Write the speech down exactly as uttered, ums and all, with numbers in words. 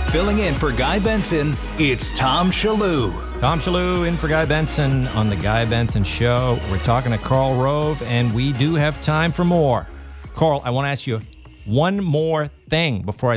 Filling in for Guy Benson, it's Tom Shalhoub. Tom Shalhoub in for Guy Benson on the Guy Benson Show. We're talking to Karl Rove, and we do have time for more. Karl, I want to ask you one more thing before I